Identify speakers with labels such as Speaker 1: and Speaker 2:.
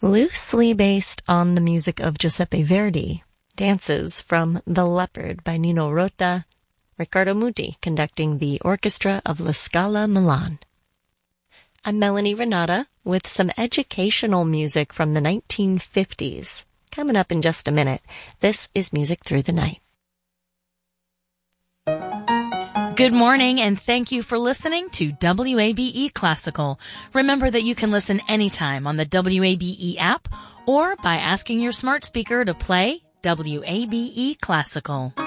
Speaker 1: loosely based on the music of Giuseppe Verdi, Dances from The Leopard by Nino Rota, Riccardo Muti conducting the orchestra of La Scala Milan. I'm Melanie Renata with some educational music from the 1950s. Coming up in just a minute, this is Music Through the Night.
Speaker 2: Good morning, and thank you for listening to WABE Classical. Remember that you can listen anytime on the WABE app or by asking your smart speaker to play WABE Classical.